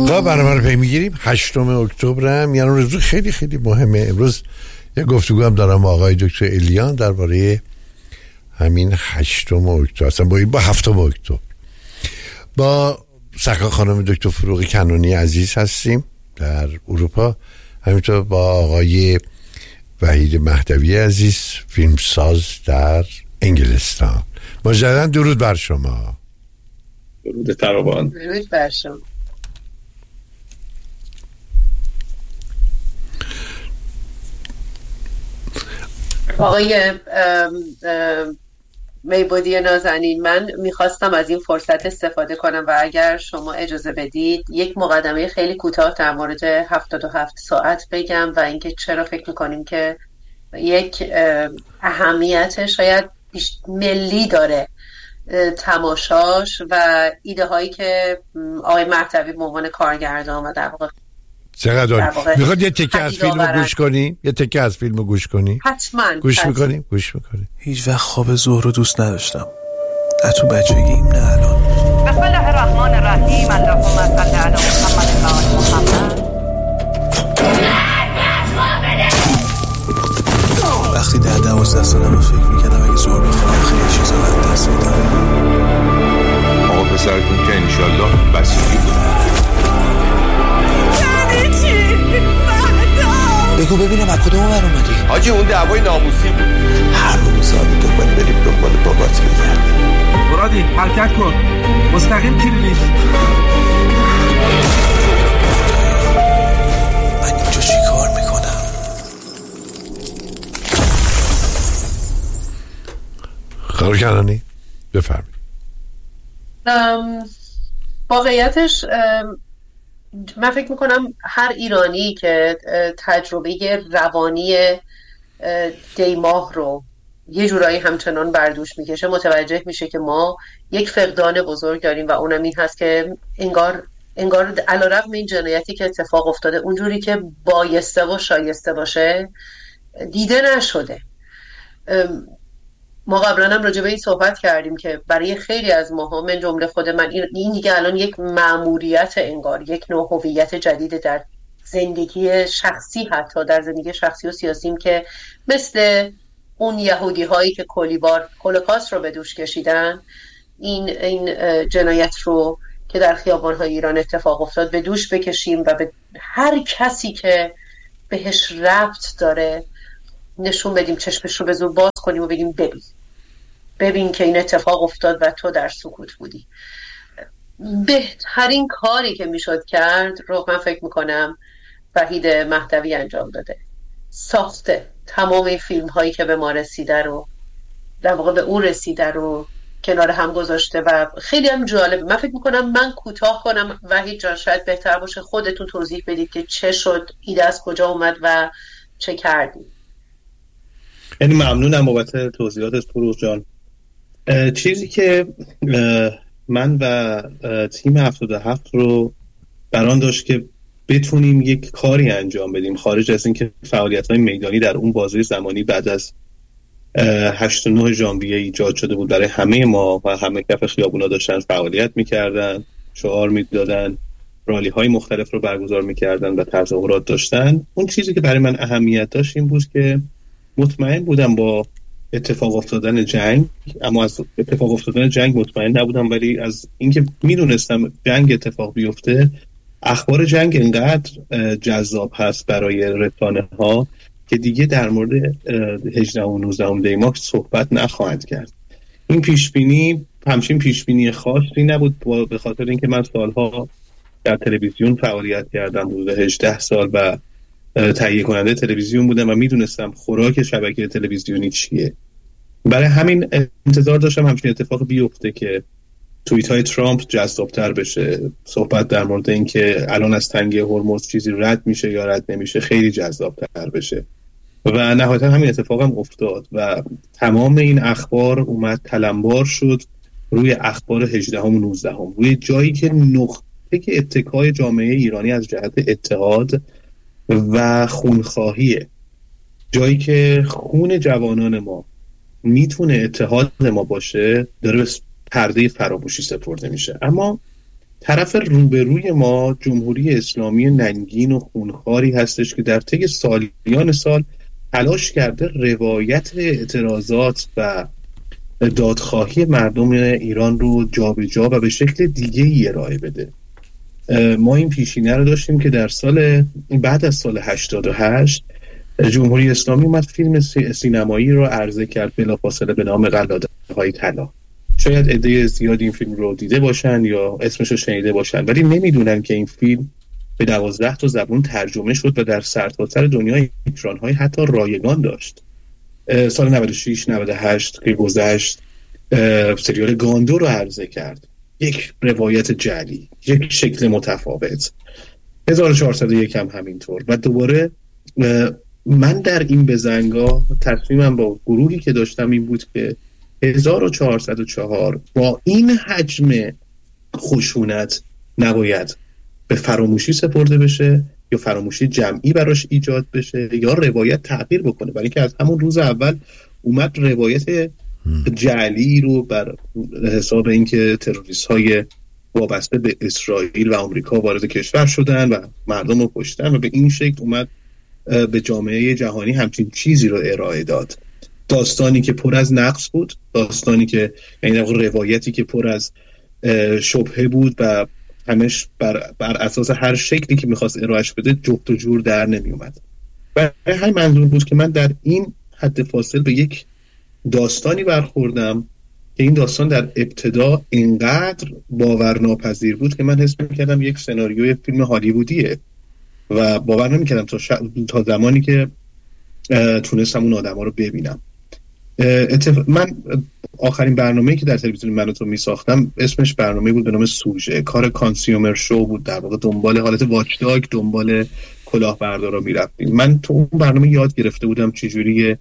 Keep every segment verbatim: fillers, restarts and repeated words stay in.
خب برنامه رو پی میگیریم. هشتم اکتبر هم یعنی روز خیلی خیلی مهمه. امروز یه گفتگو هم دارم با آقای دکتر الیان درباره همین هشتم اکتبر، اصلا با با هفتم اکتبر. با سرکار خانم دکتر فروغی کنانی عزیز هستیم در اروپا، همینطور با آقای وحید مهدوی عزیز فیلمساز در انگلستان. مجدداً درود بر شما. درود فراوان. درود بر شما. آقای میبودی نازنین، من میخواستم از این فرصت استفاده کنم و اگر شما اجازه بدید یک مقدمه خیلی کوتاه در مورد هفتاد و هفت ساعت بگم و اینکه چرا فکر میکنیم که یک اهمیت شاید ملی داره تماشاش و ایده هایی که آقای مهدوی به عنوان کارگردان و در واقع چقدر میخواد یه تکه از فیلم رو گوش کنی؟ یه تکه از فیلم رو گوش کنی؟ حتما گوش میکنیم؟ گوش میکنیم. هیچ وقت خواب ظهر رو دوست نداشتم، نه تو بچگیم نه الان. بسم الله الرحمن الرحیم. اللهم صل علی محمد و آل محمد. وقتی در دوازده سالم فکر میکردم اگه ظهر بخوام خیلی چیزا رو دست میدم. آقا پسرتون که انشالله بسیاری بود. بگو ببینم از کدوم ور اومدی؟ حاجی اون دعوای ناموسی بود. هر روز آبی تو باید بریم دنبال بابات میگردیم. مرادی حرکت کن، مستقیم کلیدیش. من اینجا چی کار میکنم؟ خانم کنانی بفرمایید. واقعیتش من فکر میکنم هر ایرانی که تجربه روانی دیماه رو یه جورایی همچنان بردوش میکشه متوجه میشه که ما یک فقدان بزرگ داریم و اونم این هست که انگار انگار علیرغم این جنایتی که اتفاق افتاده اونجوری که بایسته و شایسته باشه دیده نشده. ما قبلا هم راجع به این صحبت کردیم که برای خیلی از ماها من جمله خود من این دیگه الان یک مأموریت، انگار یک نوع هویت جدید در زندگی شخصی، حتی در زندگی شخصی و سیاسیم، که مثل اون یهودی هایی که کلی بار هولوکاست رو به دوش کشیدن، این این جنایت رو که در خیابان های ایران اتفاق افتاد به دوش بکشیم و به هر کسی که بهش ربط داره نشون بدیم، چشمش رو به زور باز کنیم و بگیم ببین ببین که این اتفاق افتاد و تو در سکوت بودی. بهترین کاری که میشد کرد رو من فکر میکنم وحید مهدوی انجام داده. ساخته تمام این فیلم هایی که به ما رسیده رو در واقع به اون رسیده رو کنار هم گذاشته و خیلی هم جالبه. من فکر میکنم من کوتاه کنم، وحید جان شاید بهتر باشه خودتون توضیح بدید که چه شد، ایده از کجا اومد و چه کردید. یعنی ممنونم بابت توضیحاتت فروغ جان. چیزی که من و تیم هفتاد و هفت رو بران داشت که بتونیم یک کاری انجام بدیم خارج از اینکه فعالیت‌های میدانی در اون بازه زمانی بعد از هشت و نه ژانویه ایجاد شده بود برای همه ما و همه کف خیابونا داشتن فعالیت می‌کردن، شعار می‌دادن، رالی‌های مختلف رو برگزار می‌کردن و تظاهرات داشتن. اون چیزی که برای من اهمیت داشت این بود که مطمئن بودم با اتفاق افتادن جنگ، اما از اتفاق افتادن جنگ مطمئن نبودم، ولی از اینکه میدونستم جنگ اتفاق بیفته، اخبار جنگ انقدر جذاب هست برای رسانه ها که دیگه در مورد هجدهم و نوزدهم دی ماه صحبت نخواهند کرد. این پیشبینی همچین پیشبینی خاصی نبود، به خاطر اینکه من سالها در تلویزیون فعالیت کردم، حدود هجده سال و تهیه کننده تلویزیون بودم و میدونستم خوراک شبکه تلویزیونی چیه. برای همین انتظار داشتم همچین اتفاق بیفته که توییت های ترامپ جذابتر بشه، صحبت در مورد این که الان از تنگه هرمز چیزی رد میشه یا رد نمیشه خیلی جذابتر بشه و نهایتا همین اتفاق هم افتاد و تمام این اخبار اومد تلمبار شد روی اخبار هجدهم و نوزدهم، روی جایی که نقطه که اتکای جامعه ایرانی از جهت اتحاد و خونخواهیه، جایی که خون جوانان ما میتونه اتحاد ما باشه، داره به پرده فراموشی سپرده میشه. اما طرف روبروی ما جمهوری اسلامی ننگین و خونخواری هستش که در طی سالیان سال تلاش کرده روایت اعتراضات و دادخواهی مردم ایران رو جابجا و به شکل دیگه ای ارائه بده. ما این پیشینه رو داشتیم که در سال بعد از سال هشتاد و هشت جمهوری اسلامی اومد فیلم سینمایی رو عرضه کرد بلافاصله به نام قلاده‌های طلا. شاید عده زیاد این فیلم رو دیده باشن یا اسمش رو شنیده باشن، ولی نمیدونن که این فیلم به دوازده تا زبون ترجمه شد و در سرتاسر دنیا اکران‌های حتی رایگان داشت. سال نود و شش نود و هشت که گذشت سریال گاندو رو عرضه کرد، یک روایت جعلی، یک شکل متفاوت. هزار و چهارصد و یک هم همینطور. و دوباره من در این بزنگاه تصمیمم با گروهی که داشتم این بود که هزار و چهارصد و چهار با این حجم خشونت نباید به فراموشی سپرده بشه یا فراموشی جمعی براش ایجاد بشه یا روایت تغییر بکنه، برای اینکه از همون روز اول اومد روایت جعلی رو بر حساب اینکه تروریست های وابسته به اسرائیل و آمریکا وارد کشور شدن و مردم رو کشتن و به این شکل اومد به جامعه جهانی همچین چیزی رو ارائه داد. داستانی که پر از نقص بود، داستانی که یعنی روایتی که پر از شبهه بود و همش بر, بر اساس هر شکلی که میخواست ارائهش بده جفت و جور در نمی اومد. و همین منظور بود که من در این حد فاصل به یک داستانی برخوردم که این داستان در ابتدا اینقدر باورناپذیر بود که من حس میکردم یک سناریوی فیلم هالیوودیه و باور نمیکردم تا, ش... تا زمانی که تونستم اون آدم ها رو ببینم. اتف... من آخرین برنامه‌ای که در تلویزیون من و تو می ساختم اسمش برنامه بود به نام سوژه، کار کانسیومر شو بود، در واقع دنبال حالت واچداگ، دنبال کلاهبردارا می رفتیم. من تو اون برنامه یاد گرفته بودم چجوری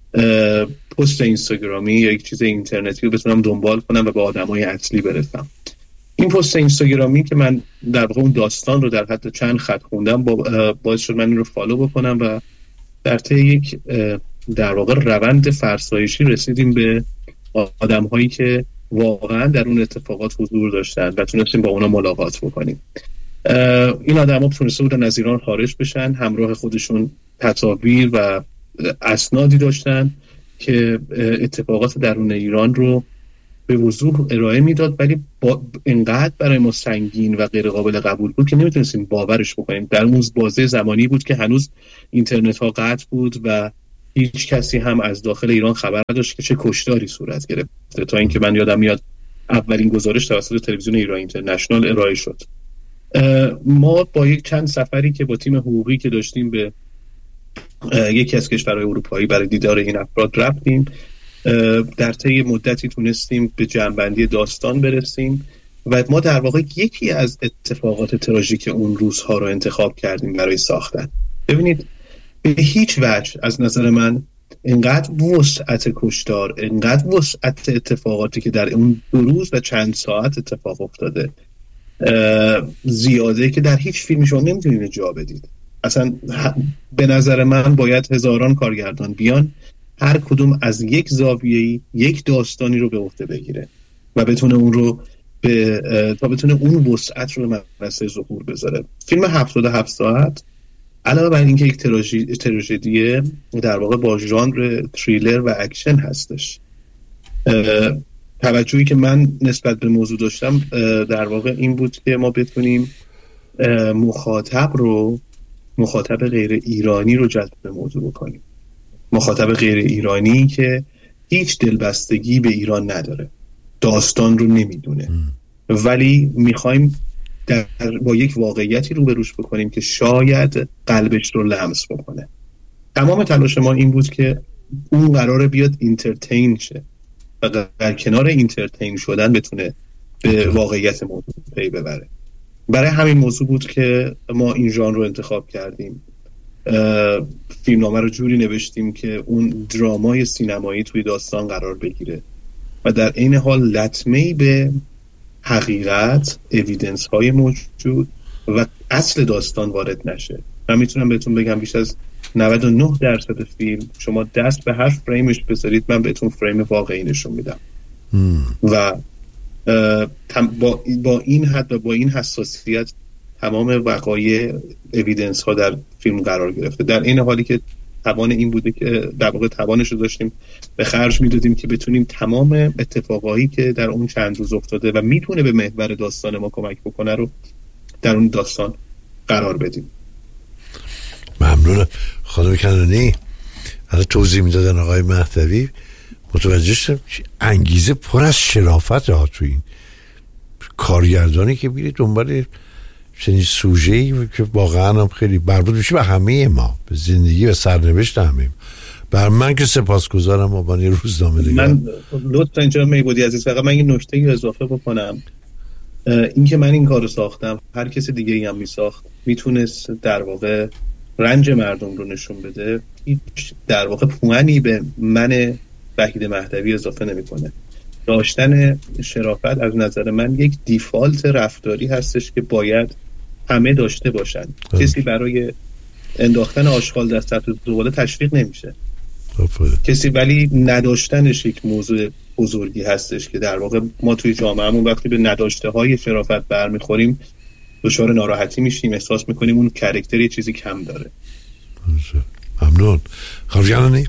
پست اینستاگرامی یا یک چیز اینترنتی رو بتونم دنبال کنم و به آدمای اصلی برسم. این پست اینستاگرامی که من در واقع اون داستان رو در حد چند خط خوندم با باعث شد من این رو فالو بکنم و در طی یک در واقع روند فرسایشی رسیدیم به آدم هایی که واقعا در اون اتفاقات حضور داشتن و تونستیم با اونا ملاقات بکنیم. این آدم ها تونسته بودن از ایران خارج بشن، همراه خودشون تصاویر و اسنادی داشتن که اتفاقات درون ایران رو به وضوح ارائه میداد، ولی با انقدر برای ما سنگین و غیر قابل قبول بود که نمیتونستیم باورش بکنیم. در اون بازه زمانی بود که هنوز اینترنت ها قطع بود و هیچ کسی هم از داخل ایران خبر نداشت که چه کشتاری صورت گرفته، تا اینکه من یادم میاد اولین گزارش توسط تلویزیون ایران اینترنشنال ارائه شد. ما با یک چند سفری که با تیم حقوقی که داشتیم به یکی از کشورهای اروپایی برای دیدار این افراد رفتیم. در طی مدتی تونستیم به جمع‌بندی داستان برسیم و ما در واقع یکی از اتفاقات تراژیک اون روزها رو انتخاب کردیم برای ساختن. ببینید به هیچ وجه از نظر من اینقدر وسعت کشتار، اینقدر وسعت اتفاقاتی که در اون دو روز و چند ساعت اتفاق افتاده زیاده که در هیچ فیلمی شما نمیتونید جا بدید. اصلا به نظر من باید هزاران کارگردان بیان، هر کدوم از یک زاویه‌ای یک داستانی رو به عهده بگیره و بتونه اون رو به تا بتونه اون وسعت رو به منصه ظهور بذاره. فیلم هفتاد و هفت ساعت علاوه بر اینکه یک تراژدی در واقع با ژانر تریلر و اکشن هستش، توجهی که من نسبت به موضوع داشتم در واقع این بود که ما بتونیم مخاطب رو مخاطب غیر ایرانی رو جذب به موضوع بکنیم. مخاطب غیر ایرانی که هیچ دلبستگی به ایران نداره، داستان رو نمیدونه، ولی میخوایم در با یک واقعیتی رو بروش بکنیم که شاید قلبش رو لمس بکنه. تمام تلاش ما این بود که اون قراره بیاد اینترتین شه و در کنار اینترتین شدن بتونه به واقعیت موضوع پی ببره. برای همین موضوع بود که ما این ژانر رو انتخاب کردیم. فیلمنامه رو جوری نوشتیم که اون درامای سینمایی توی داستان قرار بگیره و در عین حال لطمه‌ای به حقیقت، اویدنس های موجود و اصل داستان وارد نشه. من میتونم بهتون بگم بیش از نود و نه درصد فیلم شما دست به هر فریمش بذارید من بهتون فریم واقعی نشون میدم. و با با این حد و با این حساسیت تمام وقایع اویدنس ها در فیلم قرار گرفته، در این حالی که توان این بوده که در واقع توانش رو داشتیم به خرج میدادیم که بتونیم تمام اتفاقایی که در اون چند روز افتاده و میتونه به محور داستان ما کمک بکنه رو در اون داستان قرار بدیم. ممنونم. خانم کنانی حالا توضیح میدادن آقای مهدوی، متوجه شدم انگیزه پر از شرافت ها تو این کارگردانی که بیره دنبال چنین سوژه‌ای که واقعا هم خیلی مربوط میشه به همه ما، به زندگی و سرنوشت همه ما. بر من که سپاسگزارم عنوان روزنامه نگار. من لطفا اینجا میبودی عزیز، فقط من این نکته ای اضافه بکنم، این که من این کارو ساختم هر کسی دیگه ای هم میساخت میتونست در واقع رنج مردم رو نشون بده، هیچ در واقع پوانی به من وحید مهدوی اضافه نمیکنه. داشتن شرافت از نظر من یک دیفالت رفتاری هستش که باید همه داشته باشن. کسی برای انداختن آشغال در سطح زباله تشویق نمیشه کسی، ولی نداشتنش یک موضوع بزرگی هستش که در واقع ما توی جامعهمون وقتی به نداشته های شرافت برمیخوریم دچار ناراحتی میشیم، احساس میکنیم اون کاراکتر یه چیزی کم داره. ممنون. خانم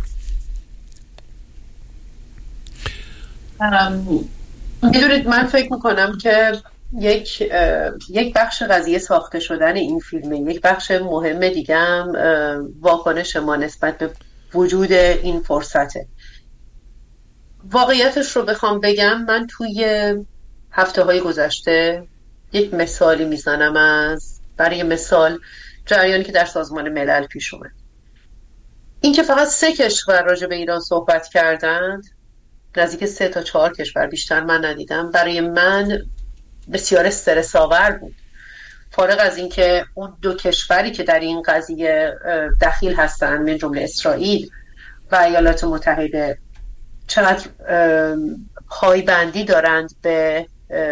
میدونید من فکر میکنم که یک یک بخش قضیه ساخته شدن این فیلمه، یک بخش مهم دیگه هم واکنش ما نسبت به وجود این فرصته. واقعیتش رو بخوام بگم، من توی هفته های گذشته یک مثالی میزنم از برای مثال جریانی که در سازمان ملل پیش اومد. این که فقط سه کشور راجع به ایران صحبت کردند، نزدیک سه تا چهار کشور، بیشتر من ندیدم، برای من بسیار استرس آور بود. فارغ از این که اون دو کشوری که در این قضیه دخیل هستند من جمله اسرائیل و ایالات متحده چقدر پایبندی دارند به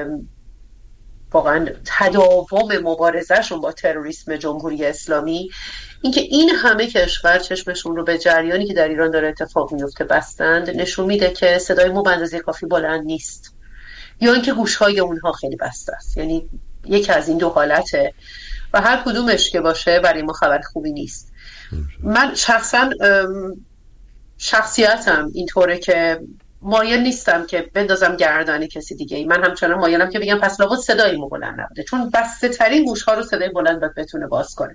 واقعا تداوم مبارزهشون با تروریسم جمهوری اسلامی، اینکه این همه کشور چشمشون رو به جریانی که در ایران داره اتفاق میفته بستند، نشون میده که صدای ما به اندازه کافی بلند نیست، یا اینکه گوشهای اونها خیلی بسته است. یعنی یکی از این دو حالته و هر کدومش که باشه برای ما خبر خوبی نیست. من شخصا شخصیتم اینطوره که مایل نیستم که بندازم گردن کسی دیگه ای. من همچنان مایلم که بگم پس لابد صدای ما بلند نبوده، چون بسته ترین گوشها رو صدای بلند باید بتونه باز کنه.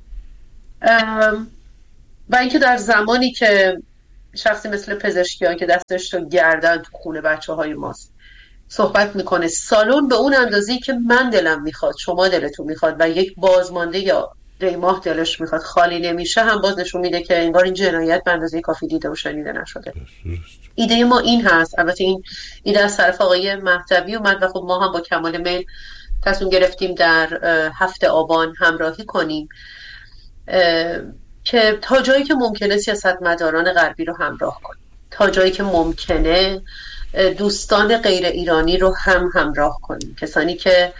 و اینکه در زمانی که شخصی مثل پزشکیان که دستش رو گردن تو خونه بچه های ماست صحبت میکنه، سالن به اون اندازه‌ای که من دلم میخواد شما دلتون میخواد و یک بازمانده یا ریماه دلش میخواد خالی نمیشه، هم باز نشون میده که انگار این جنایت به اندازه کافی دیده و شنیده نشده. ایده ما این هست. البته این ایده از طرف آقای مهدوی اومد و خب ما هم با کمال میل تصمیم گرفتیم در هفته آبان همراهی کنیم که تا جایی که ممکنه سیاستمداران غربی رو همراه کنیم، تا جایی که ممکنه دوستان غیر ایرانی رو هم همراه کنیم، کسانی که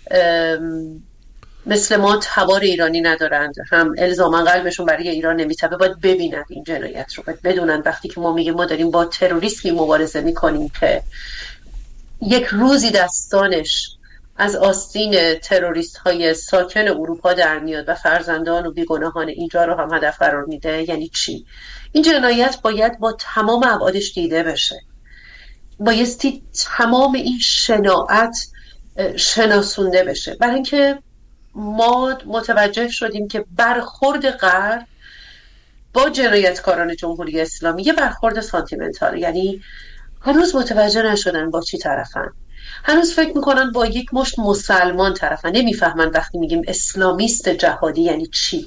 مثل ما تبار ایرانی ندارند، هم الزاما قلبشون برای ایران نمیتبه، باید ببینن این جنایت رو، باید بدونن وقتی که ما میگیم ما داریم با تروریسمی مبارزه میکنیم که یک روزی دستانش از آستین تروریست های ساکن اروپا در میاد و فرزندان و بیگناهان اینجا رو هم هدف قرار میده، یعنی چی؟ این جنایت باید با تمام ابعادش دیده بشه، بایستی تمام این شناعت شناسونده بشه، برای اینکه ما متوجه شدیم که برخورد غرب با جنایتکاران جمهوری اسلامی یه برخورد سانتیمنتال، یعنی هنوز متوجه نشدن با چی طرفن، هنوز فکر میکنن با یک مشت مسلمان طرفن، نمیفهمن وقتی میگیم اسلامیست جهادی یعنی چی.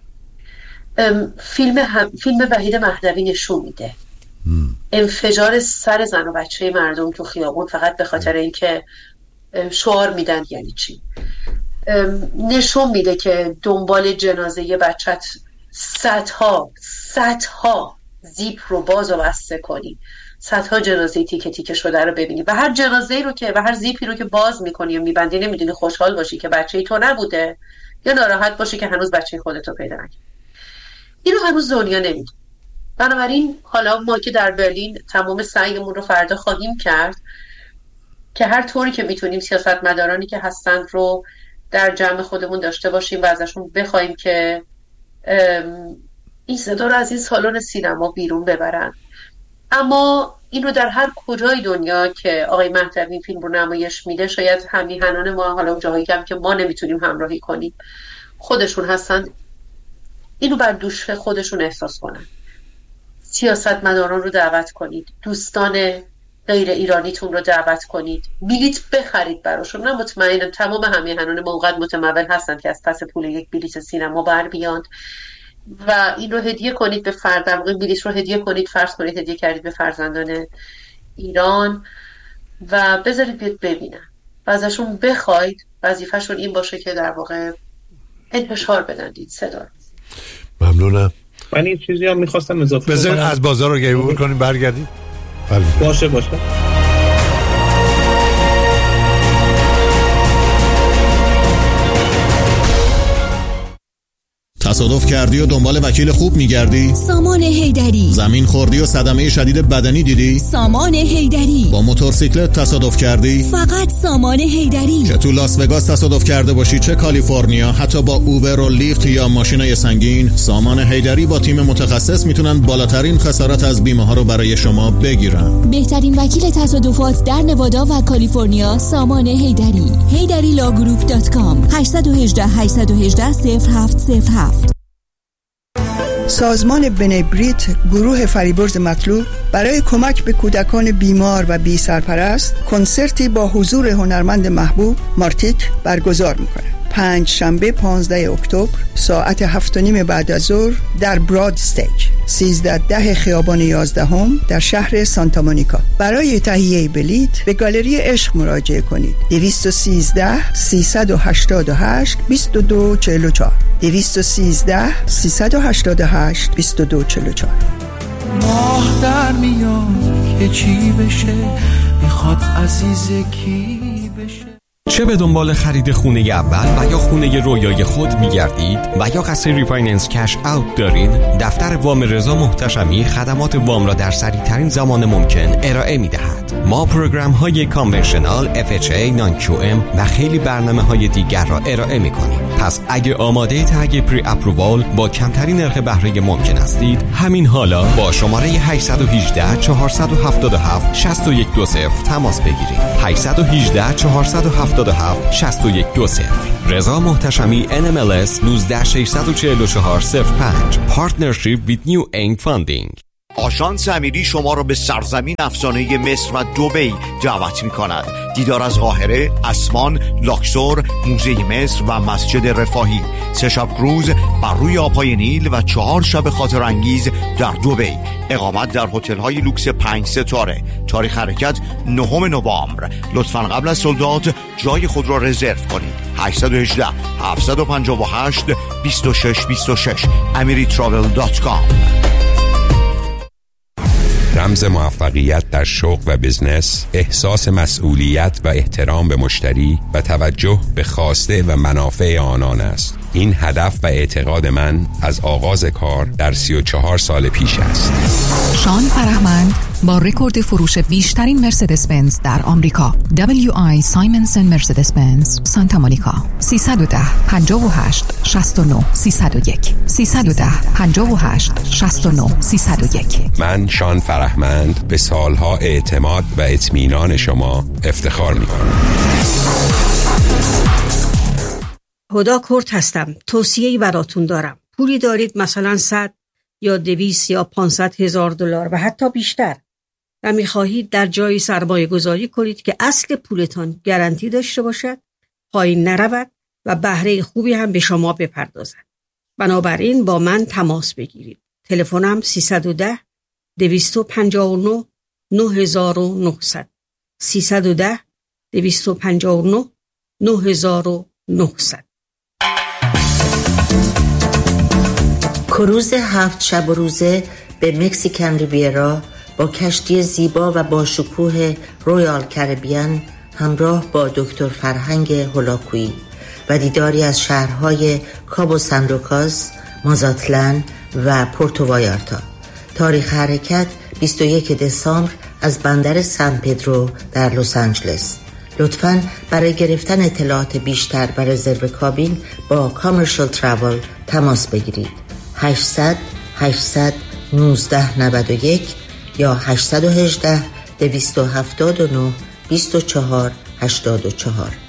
فیلم هم، فیلم وحید مهدوی نشون میده انفجار سر زن و بچه مردم تو خیابون فقط به خاطر اینکه شعار میدن یعنی چی. نشون میده که دنبال جنازه یه بچت صدها صدها زیپ رو باز و بسته کنی، صدها جنازه تیکه تیکه شده رو ببینی و هر جنازه رو که و هر زیپی رو که باز میکنی و میبندی نمیدونی خوشحال باشی که بچه تو نبوده یا ناراحت باشی که هنوز بچه خودتو پیدا نکردی. اینو هنوز دنیا نمیدونه. بنابراین حالا ما که در برلین تمام سعیمون رو فردا خواهیم کرد که هر طوری که میتونیم سیاستمدارانی که هستند رو در جمع خودمون داشته باشیم و ازشون بخوایم که این صدا رو از این سالن سینما بیرون ببرن. اما این رو در هر کجای دنیا که آقای مهدوی این فیلم رو نمایش میده، شاید همیهنان ما، حالا جاهایی که ما نمیتونیم همراهی کنیم، خودشون هستن، اینو بر دوش خودشون احساس کنن. سیاستمداران رو دعوت کنید، دوستان غیر ایرانیتون رو دعوت کنید، بلیت بخرید براشون. من مطمئنم تمام همیهنان ما اونقدر متمول هستن که از پس پول یک بلیت سینما بر بیان و این رو هدیه کنید به فرد، در واقع بلیت رو هدیه کنید، فرض کنید هدیه کردید به فرزندان ایران و بذارید بیاد ببینن و ازشون بخواید وظیفه‌شون این باشه که در واقع انتشار بدن دید صدا رو. ممنونم. من این چیزی هم میخواستم اضافه کنم. بذار از بازار رو گریبون کنیم برگردیم. باشه باشه. تصادف کردی و دنبال وکیل خوب میگردی؟ سامان حیدری. زمین خوردی و صدمه شدید بدنی دیدی؟ سامان حیدری. با موتورسیکلت تصادف کردی؟ فقط سامان حیدری. چه تو لاس وگاس تصادف کرده باشی، چه کالیفرنیا، حتی با اوبر و لیفت یا ماشینای سنگین، سامان حیدری با تیم متخصص میتونن بالاترین خسارت از بیمه ها رو برای شما بگیرن. بهترین وکیل تصادفات در نوادا و کالیفرنیا، سامان حیدری. هیدری لا گروپ دات کام. هشت یک هشت هشت یک هشت صفر هفت صفر هفت. سازمان بنبریت گروه فریبرز مطلوب برای کمک به کودکان بیمار و بی سرپرست کنسرتی با حضور هنرمند محبوب مارتیک برگزار میکنه. پنج شنبه پانزده اکتبر ساعت هفت و نیم بعد از ظهر در براد استیج سیزده ده خیابان یازدهم در شهر سانتا مونیکا. برای تهیه بلیت به گالری عشق مراجعه کنید. دویست و سیزده سیصد و هشتاد و هشت بیست و دو چهل و چهار دویست و سیزده سیصد و هشتاد و هشت بیست و دو چهل و چهار. ماه در میاد که چی بشه، میخواد عزیز کی بشه. چه به دنبال خرید خونه اول و یا خونه رویای خود می‌گردید و یا قصد ریفایننس کش اوت دارید، دفتر وام رضا محتشمی خدمات وام را در سریع‌ترین زمان ممکن ارائه می‌دهد. ما پروگرام‌های کانونشنال، اف اچ ای، نان کیو ام و خیلی برنامه‌های دیگر را ارائه می‌کنیم. پس اگه آماده تگ پری اپرووال با کمترین نرخ بهره ممکن هستید، همین حالا با شماره هشت یک هشت چهار هفت هفت شش یک دو صفر تماس بگیرید. هشت یک هشت چهار هفت هفت شش یک دو صفر. رضا محتشمی ان ام ال اس نوزده ششصد و چهل و چهار صفر پنج. پارتنرشیپ ویت نیو اینگ فاندینگ. آژانس امیری شما را به سرزمین افسانه مصر و دبی دعوت می کند. دیدار از قاهره، اسوان، لاکسور، موزه مصر و مسجد رفاهی. سه شب کروز بر روی آبهای نیل و چهار شب خاطر انگیز در دبی. اقامت در هتل‌های لوکس پنج ستاره. تاریخ حرکت نهم نوامبر. لطفاً قبل از سولدات جای خود را رزرو کنید. هشت یک هشت هفت پنج هشت دو شش دو شش امری تراول دات کام. رمز موفقیت در شغل و بزنس، احساس مسئولیت و احترام به مشتری و توجه به خواسته و منافع آنان است. این هدف و اعتقاد من از آغاز کار در سی و چهار سال پیش است. شان فرهمند با رکورد فروش بیشترین مرسدس بنز در آمریکا، دبلیو آی سایمنسن مرسدس بنز سانتا مونیکا. سیصد و ده پنجاه و هشت شصت و نه سیصد و یک سیصد و ده پنجاه و هشت شصت و نه سیصد و یک. من شان فرهمند به سالها اعتماد و اطمینان شما افتخار می‌کنم. هدا کرد هستم. توصیه‌ای براتون دارم. پولی دارید مثلا صد یا دویست یا پانصد هزار دلار و حتی بیشتر و می‌خواهید در جایی سرمایه گذاری کنید که اصل پولتان گارانتی داشته باشد، پایین نرود و بهره خوبی هم به شما بپردازد. بنابراین با من تماس بگیرید. تلفنم سیصد و ده دویست و پنجاه و نه نه هزار و نهصد سیصد و ده دویست و پنجاه و نه نه هزار و نهصد. کروز هفت شب و روزه به مکزیکن ریویرا با کشتی زیبا و با شکوه رویال کربیان همراه با دکتر فرهنگ هولاکویی و دیداری از شهرهای کابو سان لوکاس، مازاتلان و پورتو وایارتا. تاریخ حرکت بیست و یک دسامبر از بندر سان پدرو در لس آنجلس. لطفاً برای گرفتن اطلاعات بیشتر و رزرو کابین با کامرشال تراول تماس بگیرید. هشتصد هشتصد نوزده نود و یک یا هشت یک هشت دویست و هفتاد و نه بیست و چهار هشتاد و چهار.